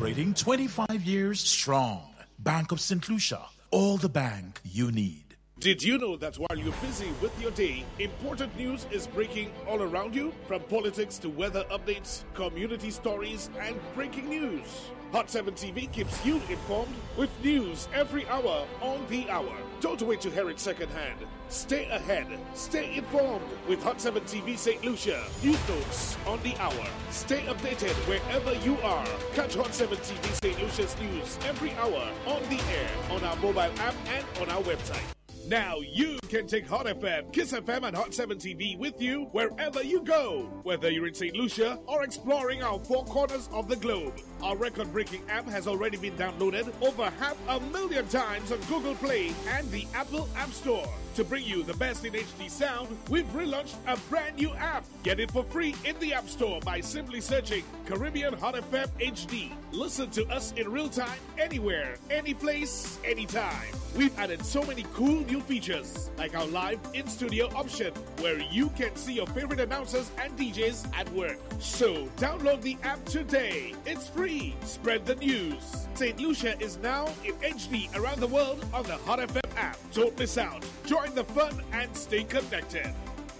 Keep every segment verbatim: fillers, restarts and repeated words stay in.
Celebrating twenty-five years strong. Bank of Saint Lucia, all the bank you need. Did you know that while you're busy with your day, important news is breaking all around you? From politics to weather updates, community stories, and breaking news. Hot seven T V keeps you informed with news every hour on the hour. Don't wait to hear it secondhand. Stay ahead. Stay informed with Hot seven T V Saint Lucia. News notes on the hour. Stay updated wherever you are. Catch Hot seven T V Saint Lucia's news every hour on the air, on our mobile app, and on our website. Now you can take Hot F M, Kiss F M, and Hot seven T V with you wherever you go. Whether you're in Saint Lucia or exploring our four corners of the globe. Our record-breaking app has already been downloaded over half a million times on Google Play and the Apple App Store. To bring you the best in H D sound, we've relaunched a brand new app. Get it for free in the App Store by simply searching Caribbean Hot F M H D. Listen to us in real time, anywhere, any place, anytime. We've added so many cool new features, like our live in-studio option, where you can see your favorite announcers and D Js at work. So download the app today. It's free. Spread the news. Saint Lucia is now in H D around the world on the Hot F M app. Don't miss out. Join the fun and stay connected.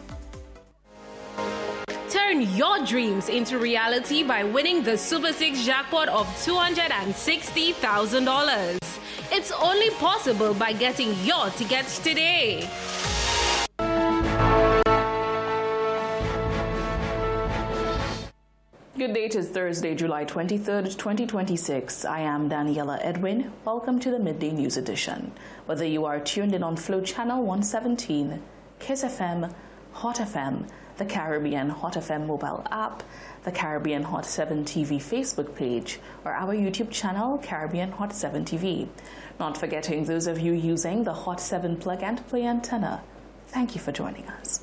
Turn your dreams into reality by winning the Super six jackpot of two hundred sixty thousand dollars. It's only possible by getting your tickets today. Good day, it is Thursday, July twenty-third, twenty twenty-six. I am Daniela Edwin. Welcome to the Midday News Edition. Whether you are tuned in on Flow Channel one seventeen, Kiss F M, Hot F M, the Caribbean Hot F M mobile app, the Caribbean Hot seven T V Facebook page, or our YouTube channel, Caribbean Hot seven T V. Not forgetting those of you using the Hot seven plug and play antenna. Thank you for joining us.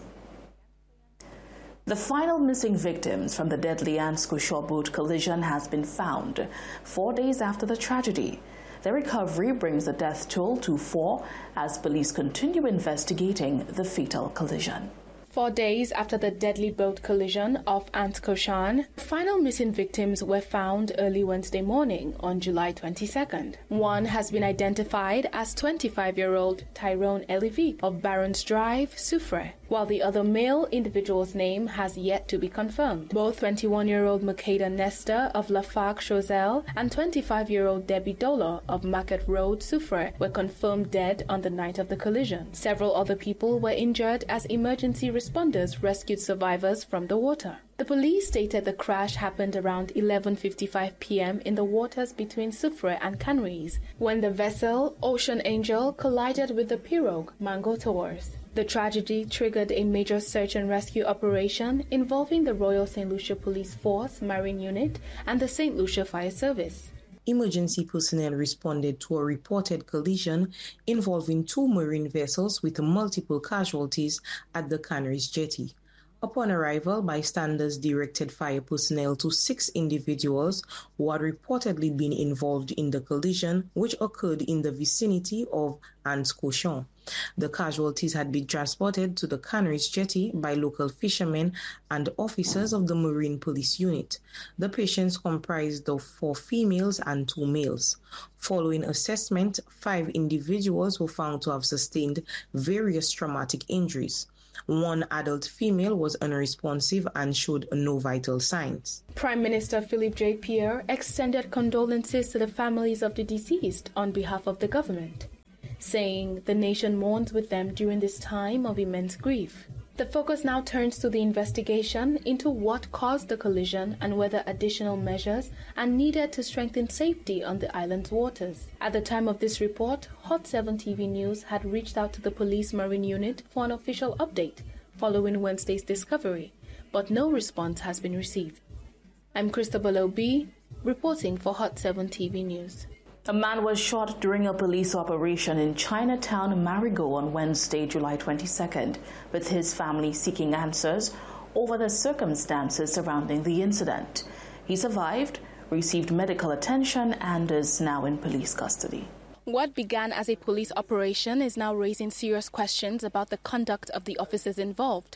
The final missing victims from the deadly Anskoshore boat collision has been found four days after the tragedy. The recovery brings the death toll to four as police continue investigating the fatal collision. Four days after the deadly boat collision off Anskoshore, final missing victims were found early Wednesday morning on July twenty-second. One has been identified as twenty-five-year-old Tyrone Elivi of Barons Drive, Soufrière, while the other male individual's name has yet to be confirmed. Both twenty-one-year-old Makeda Nestor of Lafargue Choiseul and twenty-five-year-old Debbie Dola of Market Road, Soufrière, were confirmed dead on the night of the collision. Several other people were injured as emergency responders rescued survivors from the water. The police stated the crash happened around eleven fifty-five p.m. in the waters between Soufrière and Canaries when the vessel Ocean Angel collided with the pirogue Mango Towers. The tragedy triggered a major search and rescue operation involving the Royal Saint Lucia Police Force Marine Unit and the Saint Lucia Fire Service. Emergency personnel responded to a reported collision involving two marine vessels with multiple casualties at the Canaries jetty. Upon arrival, bystanders directed fire personnel to six individuals who had reportedly been involved in the collision, which occurred in the vicinity of Anskoshore. The casualties had been transported to the Canaries jetty by local fishermen and officers of the Marine Police Unit. The patients comprised of four females and two males. Following assessment, five individuals were found to have sustained various traumatic injuries. One adult female was unresponsive and showed no vital signs. Prime Minister Philippe J. Pierre extended condolences to the families of the deceased on behalf of the government, saying the nation mourns with them during this time of immense grief. The focus now turns to the investigation into what caused the collision and whether additional measures are needed to strengthen safety on the island's waters. At the time of this report, Hot seven T V News had reached out to the Police Marine Unit for an official update following Wednesday's discovery, but no response has been received. I'm Christabel Obi, reporting for Hot seven T V News. A man was shot during a police operation in Chinatown, Marigot on Wednesday, July twenty-second, with his family seeking answers over the circumstances surrounding the incident. He survived, received medical attention, and is now in police custody. What began as a police operation is now raising serious questions about the conduct of the officers involved.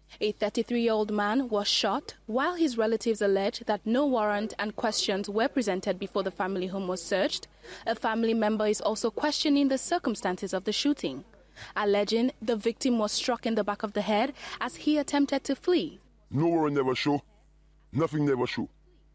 A thirty-three-year-old man was shot while his relatives allege that no warrant and questions were presented before the family home was searched. A family member is also questioning the circumstances of the shooting, alleging the victim was struck in the back of the head as he attempted to flee. No warrant never show. Nothing never show.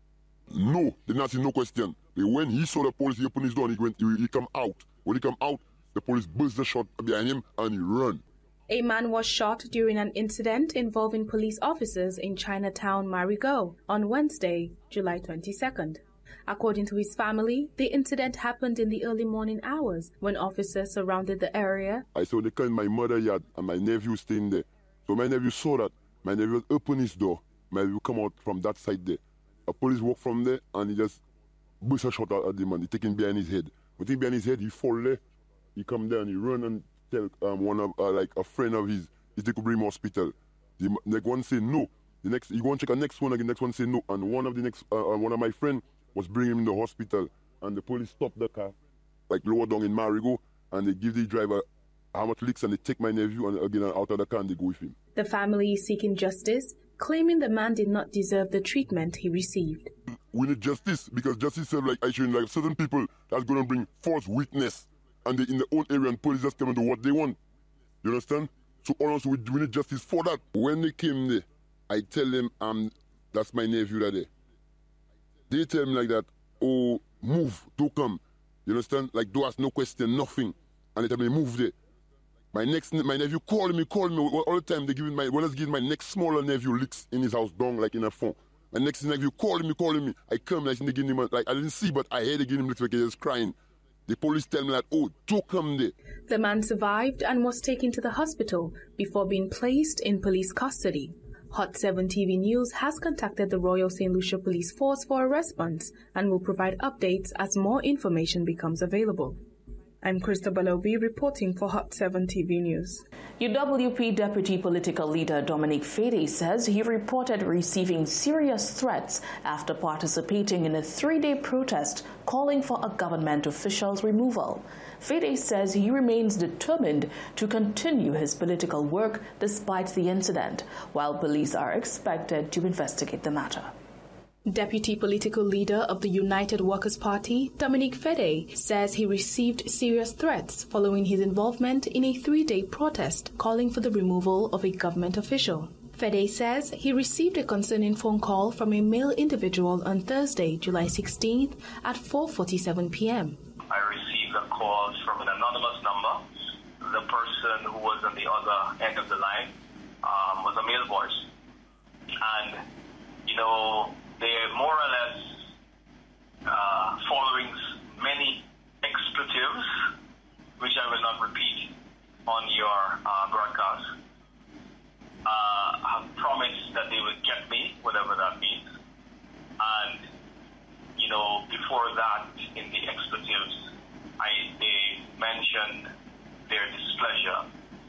No, they not see no question. When he saw the police, he opened his door and he, went, he, he come out. When he come out, the police burst the shot behind him and he run. A man was shot during an incident involving police officers in Chinatown, Marigot, on Wednesday, July twenty-second. According to his family, the incident happened in the early morning hours when officers surrounded the area. I saw the car in my mother's yard and my nephew staying there. So my nephew saw that. My nephew opened his door. My nephew come out from that side there. A police walk from there and he just burst a shot at the man. He take him behind his head. When he behind his head, he fall there. He come there and he run and tell um, one of uh, like a friend of his, he take to bring him to hospital. The next one say no. The next he go and check the next one again. The next one say no. And one of the next uh, one of my friend was bringing him in the hospital. And the police stopped the car, like lower down in Marigot, and they give the driver how much licks and they take my nephew and again out of the car and they go with him. The family is seeking justice, claiming the man did not deserve the treatment he received. We need justice because justice said like I should like certain people that's going to bring false witness. And they in the own area and police just come and do what they want. You understand? So honestly, we, we need justice for that. When they came there, I tell them, um, that's my nephew that day. They tell me like that, oh, move, don't come. You understand? Like, don't ask no question, nothing. And they tell me, move there. My next, my nephew called me, called me all the time. They give my, when I give my next smaller nephew licks in his house down, like in a phone. My next nephew calling me, calling me. I come, like, they give him, like, I didn't see, but I heard they give him licks, like, he was crying. The police tell me that, oh, don't come there. The man survived and was taken to the hospital before being placed in police custody. Hot seven T V News has contacted the Royal Saint Lucia Police Force for a response and will provide updates as more information becomes available. I'm Christabel Obi reporting for Hot seven T V News. U W P Deputy Political Leader Dominic Fede says he reported receiving serious threats after participating in a three-day protest calling for a government official's removal. Fede says he remains determined to continue his political work despite the incident, while police are expected to investigate the matter. Deputy Political Leader of the United Workers' Party, Dominic Fede, says he received serious threats following his involvement in a three-day protest calling for the removal of a government official. Fede says he received a concerning phone call from a male individual on Thursday, July sixteenth at four forty-seven p.m. I received a call from an anonymous number. The person who was on the other end of the line um, was a male voice. And, you know, they're more or less uh, following many expletives, which I will not repeat on your uh, broadcast. Uh, have promised that they would get me, whatever that means. And, you know, before that, in the expletives, I, they mentioned their displeasure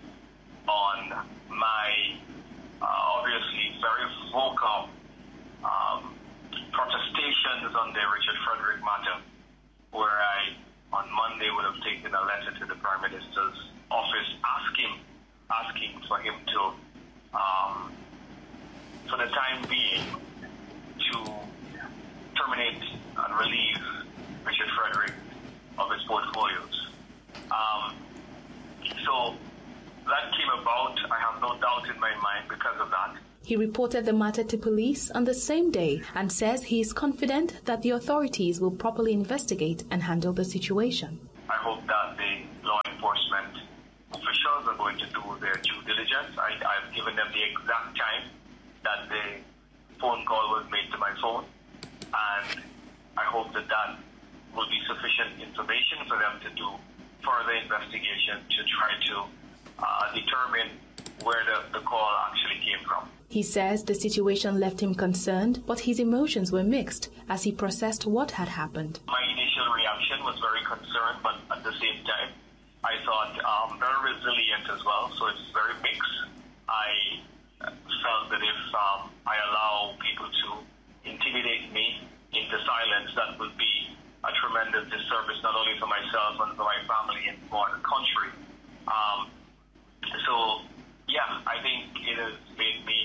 on my uh, obviously very vocal um, protestations on the Richard Frederick matter, where I, on Monday, would have taken a letter to the Prime Minister's office asking, asking for him to, um, for the time being, to terminate and relieve Richard Frederick of his portfolios. Um, so that came about, I have no doubt in my mind because of that. He reported the matter to police on the same day and says he is confident that the authorities will properly investigate and handle the situation. I hope that the law enforcement officials are going to do their due diligence. I, I've given them the exact time that the phone call was made to my phone, and I hope that that will be sufficient information for them to do further investigation to try to uh, determine where the, the call actually came from. He says the situation left him concerned, but his emotions were mixed as he processed what had happened. My initial reaction was very concerned, but at the same time, I thought um, very resilient as well, so it's very mixed. I felt that if um, I allow people to intimidate me into silence, that would be a tremendous disservice not only for myself and for my family and for the country. Um, so, yeah, I think it has made me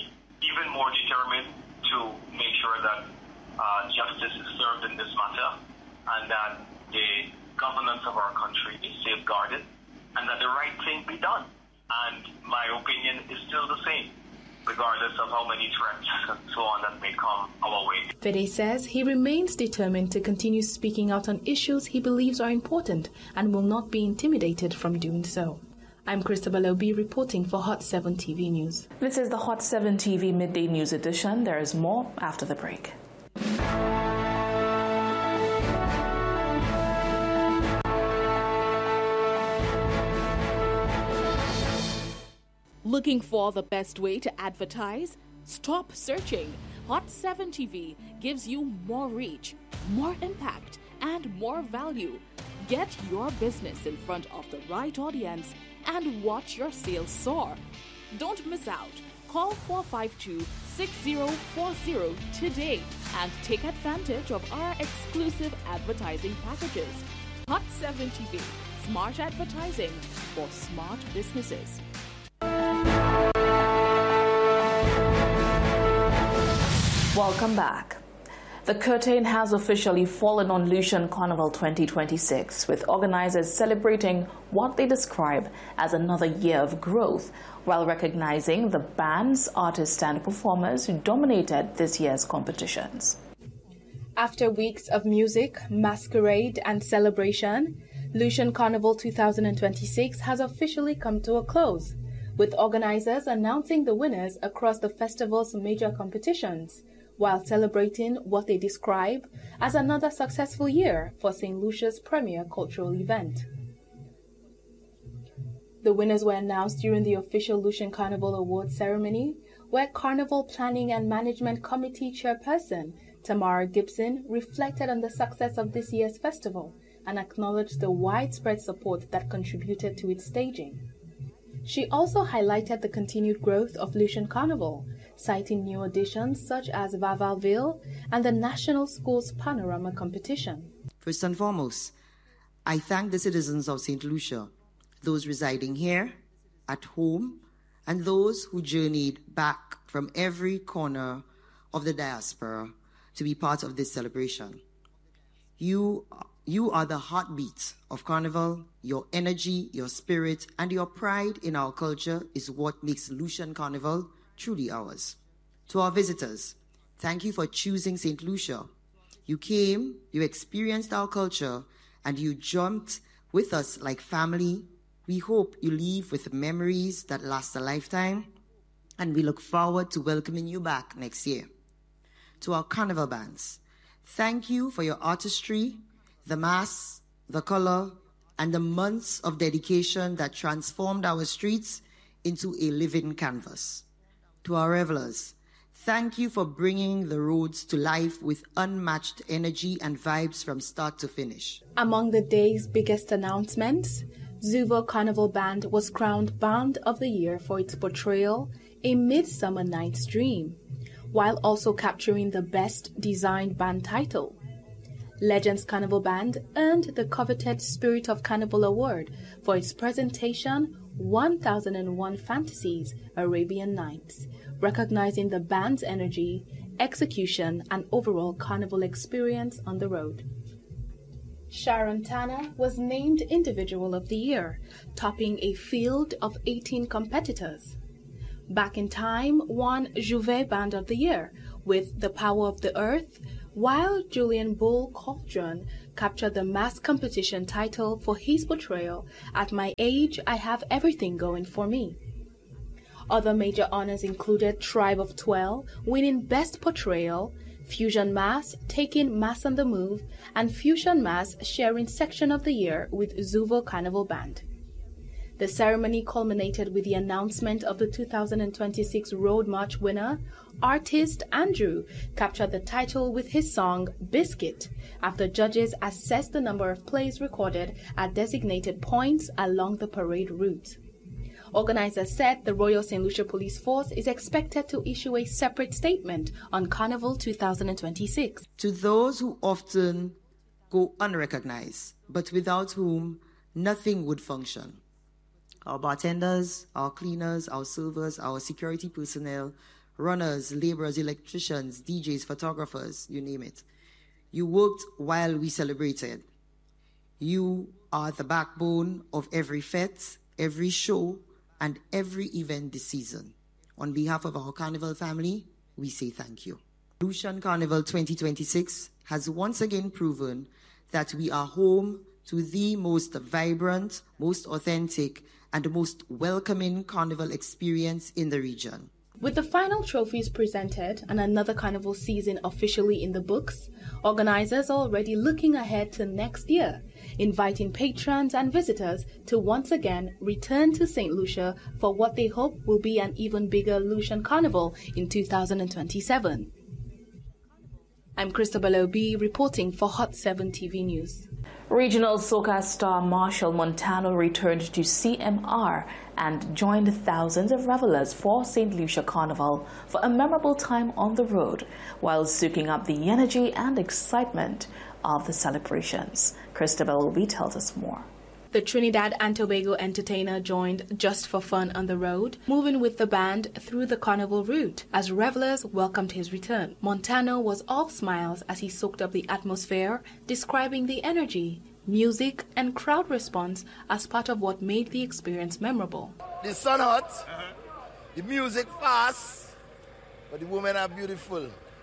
even more determined to make sure that uh, justice is served in this matter and that the governance of our country is safeguarded and that the right thing be done. And my opinion is still the same, regardless of how many threats and so on that may come our way. Fede says he remains determined to continue speaking out on issues he believes are important and will not be intimidated from doing so. I'm Christabel Obi reporting for Hot seven T V News. This is the Hot seven T V Midday News Edition. There is more after the break. Looking for the best way to advertise? Stop searching. Hot seven T V gives you more reach, more impact, and more value. Get your business in front of the right audience and watch your sales soar. Don't miss out. Call four five two, six zero four zero today and take advantage of our exclusive advertising packages. Hot seven T V, smart advertising for smart businesses. Welcome back. The curtain has officially fallen on Lucian Carnival twenty twenty-six, with organizers celebrating what they describe as another year of growth, while recognizing the bands, artists, and performers who dominated this year's competitions. After weeks of music, masquerade, and celebration, Lucian Carnival twenty twenty-six has officially come to a close, with organizers announcing the winners across the festival's major competitions, while celebrating what they describe as another successful year for Saint Lucia's premier cultural event. The winners were announced during the official Lucian Carnival Awards ceremony, where Carnival Planning and Management Committee Chairperson Tamara Gibson reflected on the success of this year's festival and acknowledged the widespread support that contributed to its staging. She also highlighted the continued growth of Lucian Carnival, citing new additions such as Vavalville and the National Schools Panorama Competition. First and foremost, I thank the citizens of Saint Lucia, those residing here, at home, and those who journeyed back from every corner of the diaspora to be part of this celebration. You, you are the heartbeat of Carnival. Your energy, your spirit, and your pride in our culture is what makes Lucian Carnival truly ours. To our visitors, thank you for choosing Saint Lucia. You came, you experienced our culture, and you jumped with us like family. We hope you leave with memories that last a lifetime, and we look forward to welcoming you back next year. To our Carnival bands, thank you for your artistry, the mass, the color, and the months of dedication that transformed our streets into a living canvas. To our revelers, thank you for bringing the roads to life with unmatched energy and vibes from start to finish. Among the day's biggest announcements, Zuvo Carnival Band was crowned Band of the Year for its portrayal, A Midsummer Night's Dream, while also capturing the Best Designed Band title. Legends Carnival Band earned the coveted Spirit of Carnival Award for its presentation one thousand one Fantasies Arabian Nights, recognizing the band's energy, execution, and overall carnival experience on the road. Sharon Tanner was named Individual of the Year, topping a field of eighteen competitors. Back in Time won Juve Band of the Year with The Power of the Earth, while Julian Bull Cauldron captured the mass competition title for his portrayal At My Age, I Have Everything Going For Me. Other major honors included Tribe of Twelve winning Best Portrayal, Fusion Mass taking Mass on the Move, and Fusion Mass sharing Section of the Year with Zuvo Carnival Band. The ceremony culminated with the announcement of the two thousand twenty-six Road March winner. Artist Andrew captured the title with his song Biscuit after judges assessed the number of plays recorded at designated points along the parade route. Organizers said the Royal Saint Lucia Police Force is expected to issue a separate statement on Carnival two thousand twenty-six. To those who often go unrecognized, but without whom nothing would function. Our bartenders, our cleaners, our servers, our security personnel, runners, laborers, electricians, D Js, photographers, you name it. You worked while we celebrated. You are the backbone of every fete, every show, and every event this season. On behalf of our Carnival family, we say thank you. Lucian Carnival twenty twenty-six has once again proven that we are home to the most vibrant, most authentic, and most welcoming carnival experience in the region. With the final trophies presented and another carnival season officially in the books, organizers are already looking ahead to next year, inviting patrons and visitors to once again return to Saint Lucia for what they hope will be an even bigger Lucian Carnival in two thousand twenty-seven. I'm Christabel Obi reporting for Hot seven T V News. Regional soca star Machel Montano returned to C M R and joined thousands of revelers for Saint Lucia Carnival for a memorable time on the road while soaking up the energy and excitement of the celebrations. Christabel Obi tells us more. The Trinidad and Tobago entertainer joined just for fun on the road, moving with the band through the carnival route as revelers welcomed his return. Montano was all smiles as he soaked up the atmosphere, describing the energy, music, and crowd response as part of what made the experience memorable. The sun hot, uh-huh. The music fast, but the women are beautiful.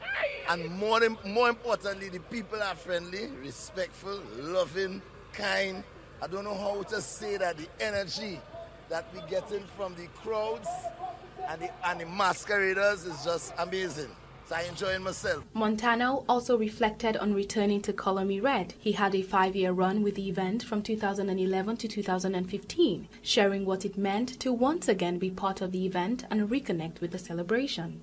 And more, more importantly, the people are friendly, respectful, loving, kind. I don't know how to say that the energy that we getting from the crowds and the, and the masqueraders is just amazing. So I'm enjoying myself. Montano also reflected on returning to Color Me Red. He had a five-year run with the event from two thousand eleven to two thousand fifteen, sharing what it meant to once again be part of the event and reconnect with the celebration.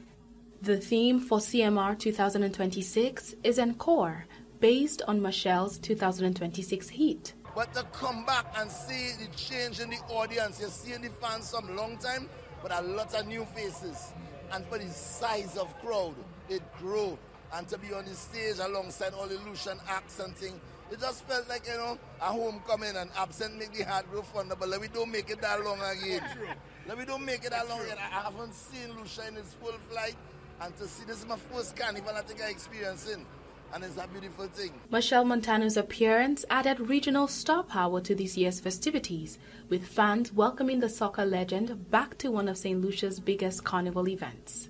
The theme for C M R two thousand twenty-six is Encore, based on Machel's two thousand twenty-six Heat. But to come back and see the change in the audience, you're seeing the fans some long time, but a lot of new faces. And for the size of crowd, it grew. And to be on the stage alongside all the Lucian acts and things, it just felt like, you know, a homecoming and absent make the heart grow fonder, but let me don't make it that long again. Let me don't make it that long again. I haven't seen Lucia in its full flight, and to see this is my first carnival I think I'm experiencing. And it's a beautiful thing. Machel Montano's appearance added regional star power to this year's festivities, with fans welcoming the soca legend back to one of Saint Lucia's biggest carnival events.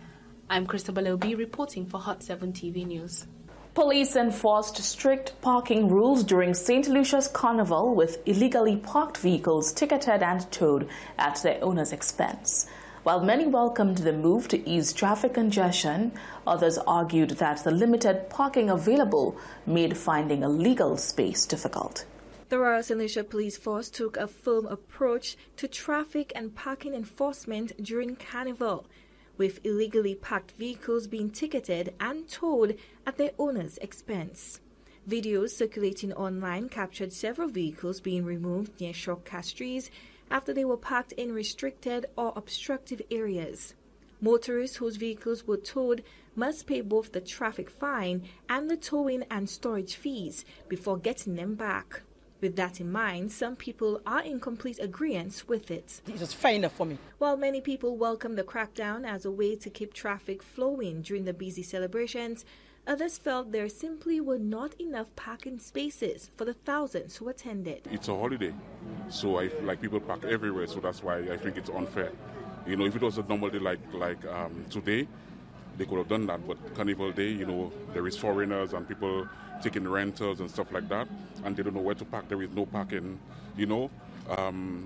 I'm Christabel Obi reporting for Hot seven T V News. Police enforced strict parking rules during Saint Lucia's Carnival, with illegally parked vehicles ticketed and towed at their owner's expense. While many welcomed the move to ease traffic congestion, others argued that the limited parking available made finding a legal space difficult. The Royal Saint Lucia Police Force took a firm approach to traffic and parking enforcement during Carnival, with illegally parked vehicles being ticketed and towed at their owner's expense. Videos circulating online captured several vehicles being removed near Shock Castries after they were parked in restricted or obstructive areas. Motorists whose vehicles were towed must pay both the traffic fine and the towing and storage fees before getting them back. With that in mind, some people are in complete agreement with it. It's just fine enough for me. While many people welcome the crackdown as a way to keep traffic flowing during the busy celebrations, others felt there simply were not enough parking spaces for the thousands who attended. It's a holiday, so I feel like people park everywhere, so that's why I think it's unfair. You know, if it was a normal day like like um, today, they could have done that, but Carnival Day, you know, there is foreigners and people taking rentals and stuff like that, and they don't know where to park. There is no parking, you know. Um,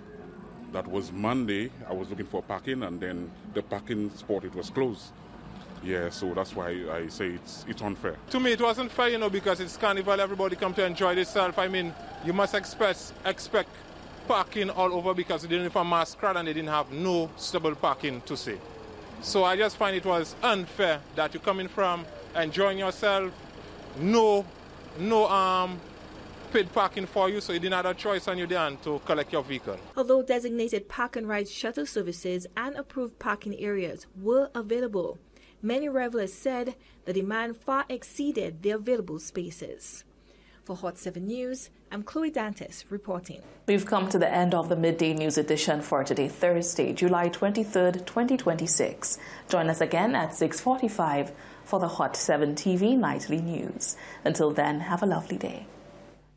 that was Monday, I was looking for parking, and then the parking spot, it was closed. Yeah, so that's why I say it's it's unfair. To me, it wasn't fair, you know, because it's Carnival, everybody come to enjoy themselves. I mean, you must expect expect parking all over because they didn't have a mass crowd and they didn't have no stable parking to say. So I just find it was unfair that you're coming from enjoying yourself, no, no um, paid parking for you, so you didn't have a choice on your day to collect your vehicle. Although designated park and ride shuttle services and approved parking areas were available, many revelers said the demand far exceeded the available spaces. For Hot seven News, I'm Chloe Dantes reporting. We've come to the end of the Midday News edition for today, Thursday, July twenty-third, twenty twenty-six. Join us again at six forty-five for the Hot seven T V Nightly News. Until then, have a lovely day.